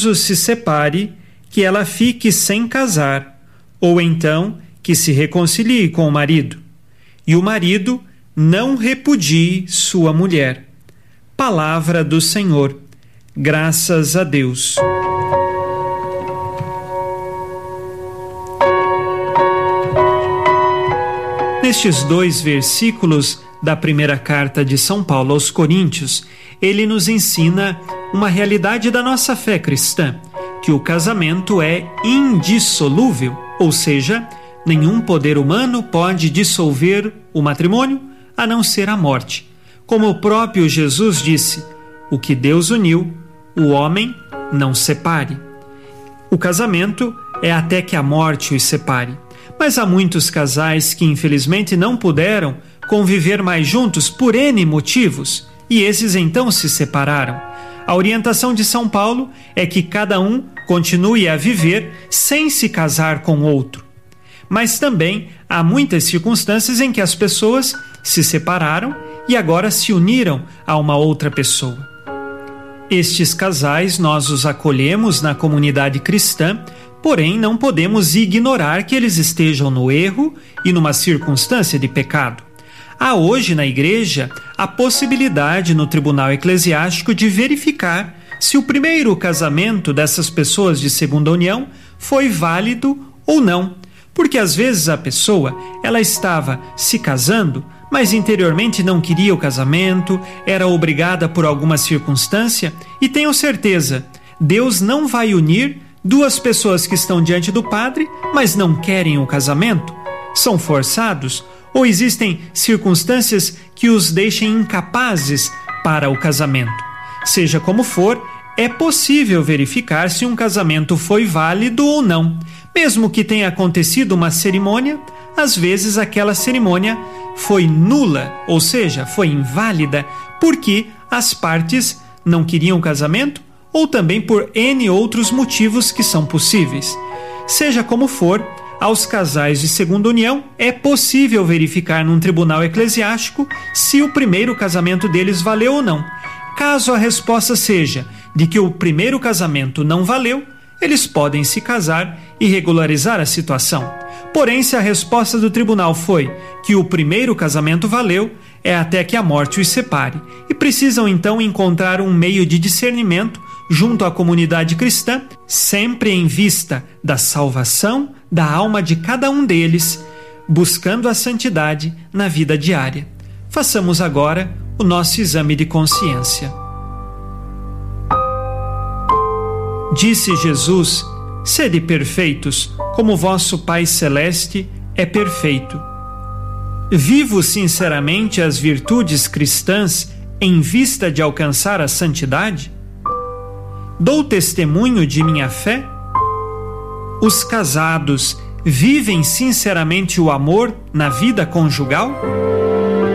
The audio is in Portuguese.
caso se separe, que ela fique sem casar, ou então que se reconcilie com o marido, e o marido não repudie sua mulher. Palavra do Senhor. Graças a Deus. Nestes 2 versículos da primeira carta de São Paulo aos Coríntios, ele nos ensina uma realidade da nossa fé cristã, que o casamento é indissolúvel, ou seja, nenhum poder humano pode dissolver o matrimônio a não ser a morte. Como o próprio Jesus disse, o que Deus uniu, o homem não separe. O casamento é até que a morte os separe. Mas há muitos casais que infelizmente não puderam conviver mais juntos por N motivos, e esses então se separaram. A orientação de São Paulo é que cada um continue a viver sem se casar com outro. Mas também há muitas circunstâncias em que as pessoas se separaram e agora se uniram a uma outra pessoa. Estes casais nós os acolhemos na comunidade cristã, porém não podemos ignorar que eles estejam no erro e numa circunstância de pecado. Há hoje na igreja a possibilidade no tribunal eclesiástico de verificar se o primeiro casamento dessas pessoas de segunda união foi válido ou não. Porque às vezes a pessoa, ela estava se casando, mas interiormente não queria o casamento, era obrigada por alguma circunstância, e tenho certeza, Deus não vai unir 2 pessoas que estão diante do padre, mas não querem o casamento? São forçados? Ou existem circunstâncias que os deixem incapazes para o casamento? Seja como for, é possível verificar se um casamento foi válido ou não. Mesmo que tenha acontecido uma cerimônia, às vezes aquela cerimônia foi nula, ou seja, foi inválida, porque as partes não queriam o casamento ou também por N outros motivos que são possíveis. Seja como for, aos casais de segunda união é possível verificar num tribunal eclesiástico se o primeiro casamento deles valeu ou não. Caso a resposta seja de que o primeiro casamento não valeu, eles podem se casar e regularizar a situação. Porém, se a resposta do tribunal foi que o primeiro casamento valeu, é até que a morte os separe. E precisam então encontrar um meio de discernimento junto à comunidade cristã, sempre em vista da salvação da alma de cada um deles, buscando a santidade na vida diária. Façamos agora o nosso exame de consciência. Disse Jesus: sede perfeitos, como vosso Pai Celeste é perfeito. Vivo sinceramente as virtudes cristãs em vista de alcançar a santidade? Dou testemunho de minha fé? Os casados vivem sinceramente o amor na vida conjugal?